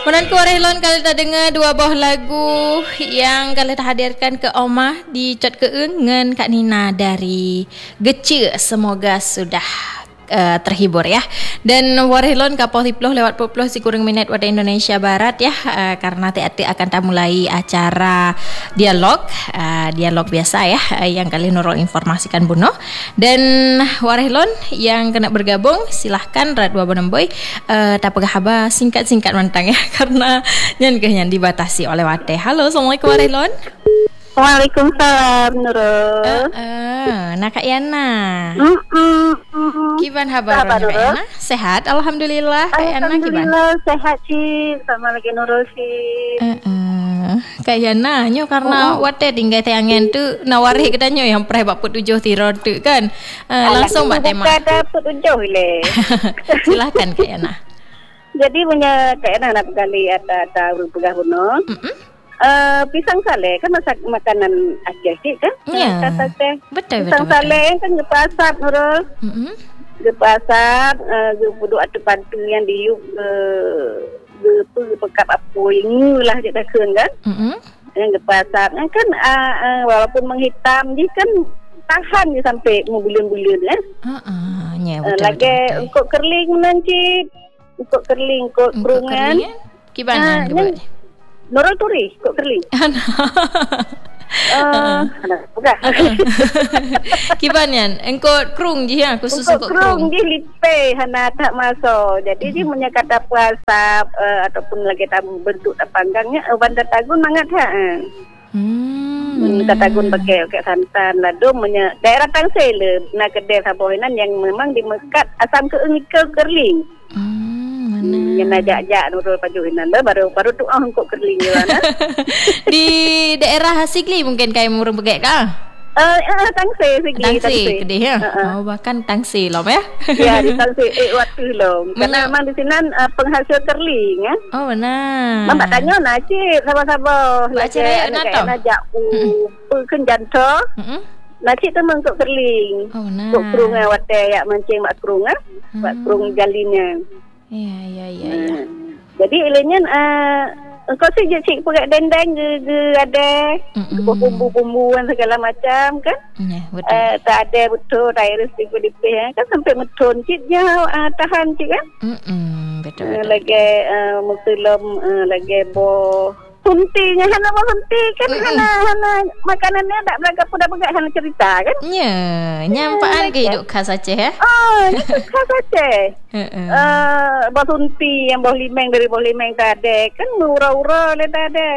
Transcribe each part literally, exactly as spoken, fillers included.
Menanku Warehlon kalau tak dengar dua buah lagu yang kalau tak hadirkan ke Omah di Cot Keung ngan Kak Nina dari Gece. Semoga sudah Uh, terhibur ya. Dan Warehlon kapal tiploh lewat puluh si kurang minit pada Indonesia Barat ya, uh, karena nanti akan tak mulai acara dialog uh, dialog biasa ya, uh, yang kali Nurul informasikan bunuh. Dan Warehlon yang kena bergabung silahkan rat dua boy uh, tak pegah haba singkat-singkat mantang ya, karena yang kenyang dibatasi oleh wate. Halo, Assalamualaikum Warehlon. Waalaikumsalam Nurul. Uh, uh, nak Kak Yana. Mm, mm, mm. Kiban habar Kak Yana? Sehat, alhamdulillah. Kak Yana kiban? Alhamdulillah sehat Cik. Sama lagi Nurul Cik. Uh, uh. Kak Yana nyo karena oh. wate tinggal tayangan tu nawari kita nyo yang pernah bak put tujuh tiro tu kan. Uh, langsung bak tema. Bukan ada put tujuh le. Silakan Kak Yana. Jadi punya Kak Yana nak kali ada ada pegah bunuh. Mm-mm. Uh, pisang sale kan masak makanan Aceh Cik kan? Ya. Yeah. Betul, pisang betul, sale kan gepa asap Nurul. Mm-hmm. Gepa asap, uh, gepa atu pantu yang diuk ke gepa pekap apa yang lah dia takun kan? Mm-hmm. Yang gepa asap kan uh, uh, walaupun menghitam dia kan tahan dia sampai bulan-bulan kan? Uh-uh. Ya, Uh, betul, lagi betul, untuk kerling nanti, untuk kerling, untuk kerungan. Gimana? Uh, Nurul turi, kok kerling. Uh, bukan. Kibanyan, engkau krung je ya, aku susu kok krung. Dia lipe, hana tak masuk. Jadi dia punya kata puasa uh, ataupun lagi tabu bentuk panggangnya, uh, bandar tagun mangat ha. Hmm. Hmm, katagun pakai pakai santan ladu punya daerah Tangsel le, nak kedai saboinan yang memang dimekat asam keung ke kerling. Hmm. Yang najak-jak Nurul pajuinan lah baru baru tu ah kok kerling je lah. Di daerah Hasigli mungkin kayak murung pegek kah? Eh uh, Tangsel Sigli Tangsel kedai ya. Uh-uh. Oh bahkan Tangsel lom ya. Ya di Tangsel eh waktu lom. Karena memang di sini uh, penghasil kerling ya. Oh benar. Mama tanya nak cik sabar-sabar. Baca raya nak tahu. Najak u kenjan to. Heeh. Nasi tu mengkok kerling. Oh benar. Kok kerung wate yak mancing mak kerung ah. Mak kerung jalinnya. Ya, ya, ya, hmm. ya. Jadi ilahnya uh, kau sih cik pakai dendeng ge, ge ada bumbu-bumbuan segala macam kan? Ya, betul. Uh, tak ada betul iris di pedipeh kan sampai metun cik jauh uh, tahan cik kan? Mm betul, betul. Uh, lagi uh, muslim uh, lagi bo suntinya hana mau sunti kan mm-mm. hana hana makanannya tak beragam pada pegat hana cerita kan? Ya, nyampaan ke hidup khas Aceh ya? Oh, ini khas Aceh. Eh, uh, bau sunti yang bau limeng dari bau limeng tadi kan murah-murah le tadi.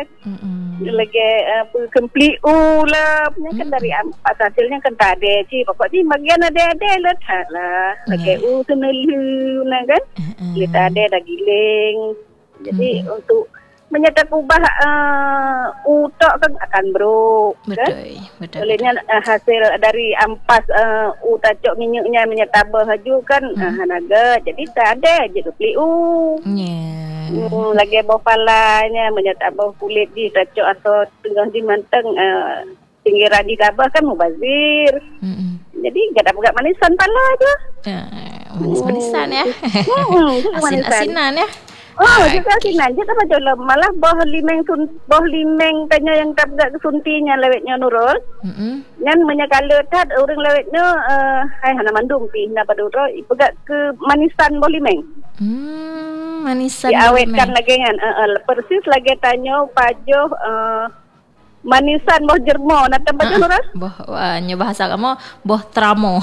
Lagi apa uh, kempli ulah punya kan dari ampas hasilnya kan tadi ci pokoknya bagian ada-ada lah lah. Lagi u senelu nah kan? Kita ada dah giling. Jadi untuk menyatakan ubah uh, utak kan akan bro kan? Betul, betul. Olehnya uh, hasil dari ampas uh, utacok minyaknya menyetabah haju kan hmm. uh, hanaga jadi tak ada je beli u. Yeah. Hmm, lagi bofalanya menyetabah kulit di tacok atau tengah di manteng uh, pinggiran di tabah kan mubazir. Hmm. Jadi gak ada buka manisan pala aja. Uh, manis-manisan ya. Hmm, asin-asinan ya. Oh, juga asinan je apa jauh malah boh limeng sun boh limeng tanya yang tak gak kesuntinya lewetnya Nurul. Heeh. Ngan menyakala tad orang lewetnya eh hai hana mandung pi na paduro ipegak ke manisan boh limeng. Hmm, manisan. Diawetkan lagi kan uh, uh, persis lagi tanya pajoh uh, manisan boh jermo na tempat uh, Nurul. Boh uh, nyo bahasa kamu boh tramo.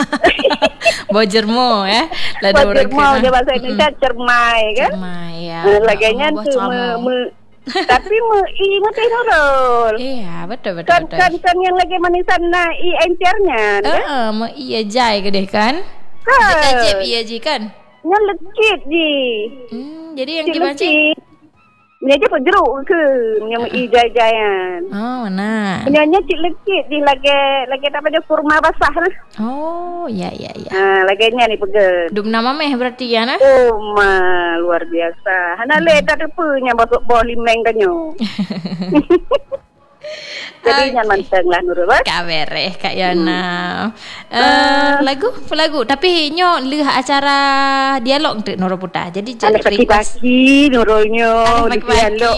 Boh jermo ya. Boh jermo dia bahasa Indonesia cermai kan? Cermai ya. Uh, laginya tu me, me tapi me i mati Nurul. Iya, betul betul kan, betul. Kan kan yang lagi manisan na i encernya kan? Heeh, uh, me i jai gede kan? Ha. Kajep iya ji kan? Nya lekit ji. Hmm, jadi yang dibaca Ini dia pun jeruk ke yang ijai-jayan. Oh, mana? Punyanya cik lekit di lagi lagi apa dia kurma basah lah. Oh, ya ya ya. Ha, laginya ni pegel. Dum nama meh berarti ya nah. Oh, ma luar biasa. Hana le tak ada punya masuk bawah limeng kanyo. Jadi okay. Nyaman teng lah Nurul. Kak bereh Kak Yana. Hmm. Uh, uh, lagu lagu tapi nyo lihat acara dialog untuk Nurul Puta. Jadi jadi pagi-pagi Nurulnya di dialog.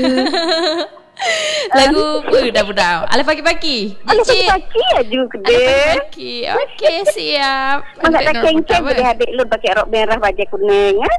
Lagu udah udah. Ale pagi-pagi. Ale pagi aja gede. Pagi. Okey, siap. Enggak ada kengkeng jadi adik lu pakai rok merah baju kuning ah.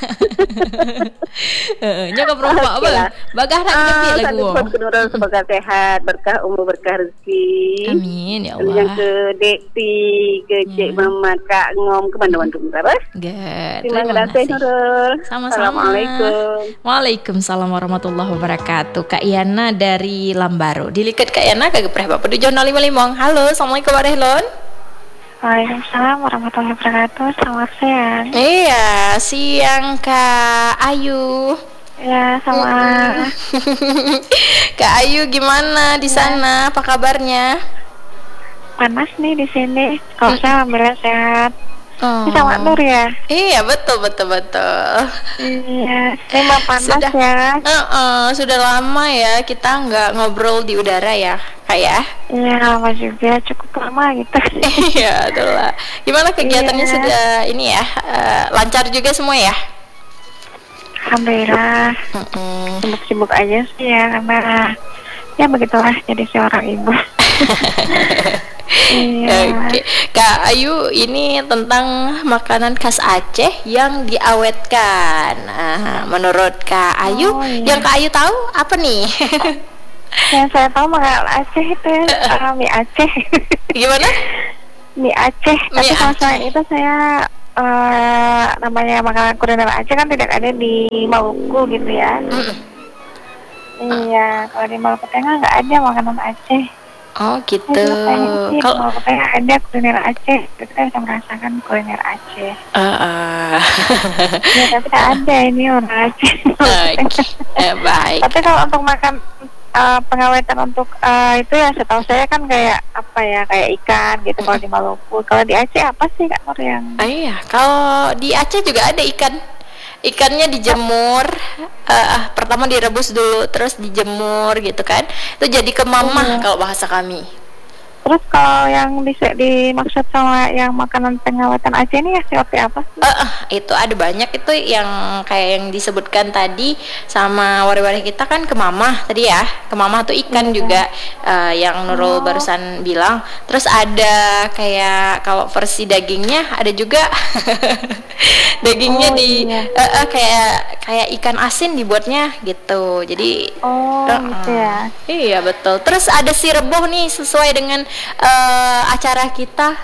Heeh, nyo ka perompak apa? Bagah nak lebih lagu. Nurul semoga sehat, berkah umur, berkah rezeki. Amin ya Allah. Yang ke Dekti, ke Cik Mamat, Kak Ngom, ke mana Bandung berapa? Terima kasih Nurul. Sama-sama. Assalamualaikum. Waalaikumsalam warahmatullahi wabarakatuh. Kak Yana dari Lambaro. Dilikat Kak Yana kagak preh Bapak Dujon lima limong. Halo, Assalamualaikum warahmatullahi. Waalaikumsalam warahmatullahi wabarakatuh. Selamat siang. Iya, siang Kak Ayu. Ya, sama. Kak Ayu gimana di sana? Apa kabarnya? Panas nih di sini. Kalau saya alhamdulillah sehat. Oh. Ini sama Nur ya? Iya betul betul betul. Iya, memang panas sudah, ya. Uh, uh, sudah lama ya kita nggak ngobrol di udara ya, Kak ya? Iya lama juga, cukup lama gitu. Iya itulah. Gimana kegiatannya iya. Sudah ini ya uh, lancar juga semua ya? Alhamdulillah. Uh-uh. Sibuk-sibuk aja sih ya karena ya begitulah jadi seorang ibu. Iya. Oke, Kak Ayu, ini tentang makanan khas Aceh yang diawetkan. Nah, menurut Kak Ayu, oh, iya. yang Kak Ayu tahu apa nih? Yang saya tahu makanan Aceh itu uh, mie Aceh. Gimana? Mie Aceh. Tapi mie kalau selain itu saya uh, namanya makanan kuliner Aceh kan tidak ada di Maluku gitu ya. Mm. Iya, kalau di Maluku Tengah nggak ada makanan Aceh. Oh gitu. Kalau kayak ada kuliner Aceh, kita bisa merasakan kuliner Aceh. Uh, uh. Ya tapi tak ada ini orang Aceh. Okay. Eh, baik. Tapi kalau untuk makan uh, pengawetan untuk uh, itu ya setahu saya kan kayak apa ya kayak ikan gitu kalau di Maluku. Kalau di Aceh apa sih Kak Nur yang? Ah, iya, kalau di Aceh juga ada ikan. Ikannya dijemur, uh, pertama direbus dulu, terus dijemur gitu kan, itu jadi kemamah oh, kalau bahasa kami. Terus kalau yang bisa dimaksud sama yang makanan pengawetan Aceh ini ya seperti apa sih? Uh, uh, itu ada banyak itu yang kayak yang disebutkan tadi sama wari-wari kita kan kemamah tadi ya, kemamah tuh ikan yeah. juga uh, yang Nurul oh. barusan bilang. Terus ada kayak kalau versi dagingnya ada juga dagingnya oh, di iya. uh, uh, kayak kayak ikan asin dibuatnya gitu. Jadi oh uh, gitu ya. Iya betul. Terus ada si rebah nih sesuai dengan uh, acara kita.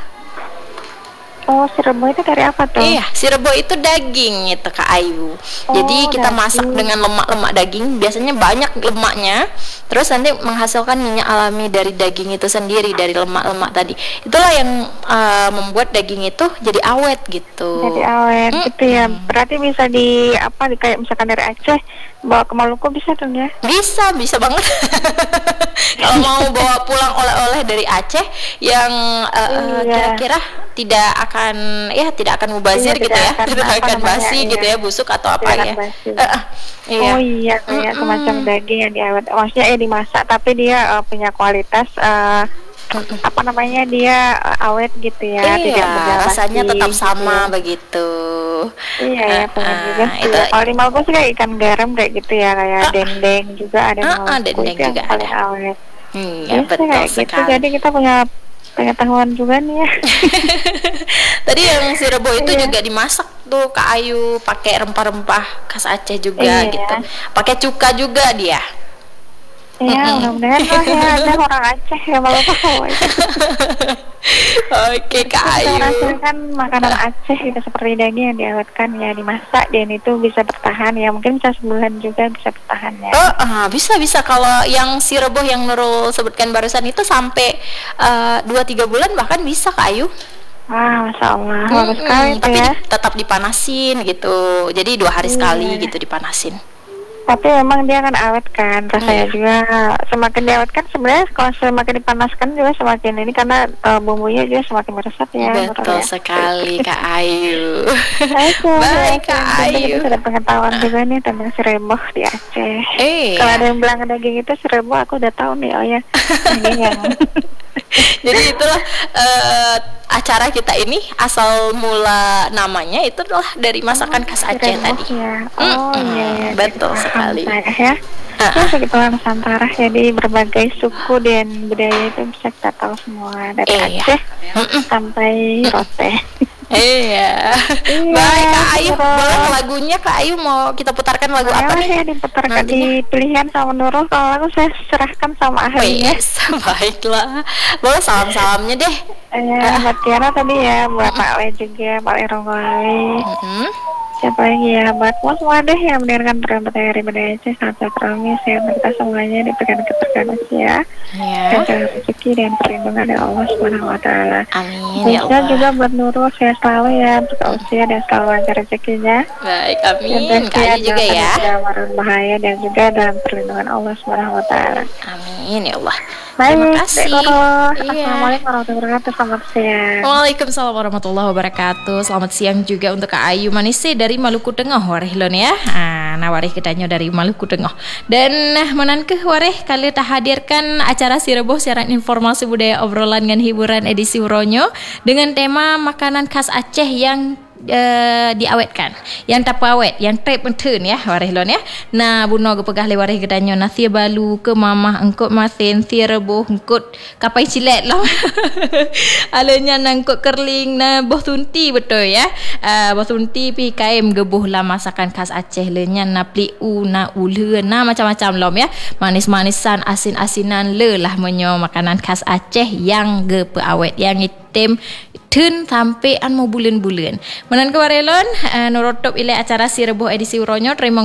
Oh, si rebah itu dari apa tuh? Iya, si rebah itu daging itu Kak Ayu. Oh, jadi kita daging. masak dengan lemak-lemak daging, biasanya banyak lemaknya. Terus nanti menghasilkan minyak alami dari daging itu sendiri, dari lemak-lemak tadi. Itulah yang uh, membuat daging itu jadi awet gitu. Jadi awet hmm. gitu ya. Berarti bisa di apa di kayak misalkan dari Aceh bawa ke Maluku bisa dong ya? Bisa, bisa banget. Kalau mau bawa pulang oleh-oleh dari Aceh yang uh, iya. kira-kira tidak akan ya tidak akan mubazir iya, gitu ya, akan, tidak akan basi iya. gitu ya, busuk atau apa ya. Uh, iya. Oh iya, kayak mm-hmm. semacam daging yang diawet. Maksudnya ya dimasak tapi dia uh, punya kualitas uh, apa namanya dia uh, awet gitu ya, iya, tidak berjabasi, rasanya tetap sama gitu. begitu. Iya ya, punya uh, juga sih. Itu, kalau di Maluku sih kayak ikan garam kayak gitu ya, kayak uh, dendeng juga ada di Maluku, uh, dendeng itu juga yang paling ada. awet. Iya, ya, betul kayak sekali. Gitu. Jadi kita punya pengetahuan juga nih ya. Tadi yang si rebah itu iya. juga dimasak tuh Kak Ayu pakai rempah-rempah khas Aceh juga iya. gitu. Pakai cuka juga dia. Iya, mudah-mudahan lah ya ada orang Aceh yang malu tahu. Oke Kak Ayu. Kita merasakan makanan Aceh itu seperti daging yang diawetkan ya, dimasak dan itu bisa bertahan ya, mungkin bisa sebulan juga bisa bertahan ya. Oh, uh, bisa bisa kalau yang si rebah yang Nurul sebutkan barusan itu sampai dua tiga bulan bahkan bisa Kak Ayu. Wah, masya Allah, bagus sekali tapi ya. Tetap dipanasin gitu, jadi dua hari sekali iya. gitu dipanasin. Tapi memang dia kan awet kan, rasanya hmm. juga semakin diawetkan sebenarnya kalau semakin dipanaskan juga semakin ini karena uh, bumbunya juga semakin meresap ya. Betul sekali Kak Ayu. Baik Kak Ayu. Kita sudah pengetahuan juga nih tentang sereboh di Aceh. Eh, kalau ada yang bilang daging itu sereboh, aku udah tahu nih. Oh ya, ini yang. Jadi itulah uh, acara kita ini asal mula namanya itu adalah dari masakan khas Aceh oh, tadi. Ya. Oh mm-hmm. iya, iya. Betul sekali. Ya. Uh-uh. Ya begitulah Nusantara, jadi berbagai suku dan budaya itu bisa kita tahu semua dari eh, Aceh ya. sampai Rote. Iya. iya. Baik Kak Ayu, boleh lagunya Kak Ayu mau kita putarkan lagu Boleh apa nih? Ya diputarkan di pilihan sama Nurul, kalau lagu saya serahkan sama ahlinya. Yes, baiklah. Boleh salam-salamnya deh. Ya, uh. buat Tiara tadi ya, buat Pak Le juga, Pak Erongwali. Uh-huh. Siapa lagi ya, buat semua deh yang mendengarkan program Petang Budaya Aceh. Salam sejahtera, sehat kita semuanya, diberikan keberkahan ya. Yeah. Dan rezeki dan perlindungan dari Allah Subhanahu Wa Taala. Amin. Ya Allah. juga buat Nurul, sehat selalu ya, berusia dan selalu lancar rezekinya. Baik, amin. Kak juga ya. Dalam bahaya dan juga dalam perlindungan Allah Subhanahu Wa Taala. Amin ya Allah. Baik, terima kasih. Iya. Assalamualaikum warahmatullahi wabarakatuh. Selamat siang. Waalaikumsalam warahmatullahi wabarakatuh. Selamat siang juga untuk Kak Ayu Manise dari Maluku Tengah, wareh lon ya. Ah, nah wareh kitanya dari Maluku Tengah. Dan menankeh wareh kali tak hadirkan acara Sireboh siaran informasi budaya obrolan dengan hiburan edisi Uronyo dengan tema makanan khas Aceh yang Uh, diawetkan, yang tak awet, yang trip mentun ya, wareh lon ya. Nah, buno gepegah le wareh gedanyo nasi balu ke mamah engkut masin Sireboh engkut kapai cilet lah. Alanya nangkut kerling na boh tunti betul ya. Uh, boh tunti pi kaim gebuh lah masakan khas Aceh lenya na pliu na ule na macam-macam lom ya. Manis-manisan, asin-asinan le lah menyo makanan khas Aceh yang gepe awet, yang item tun sampai an mau bulan-bulan. Menan ke warelon uh, nurotop ile acara Sireboh edisi Uronyo terima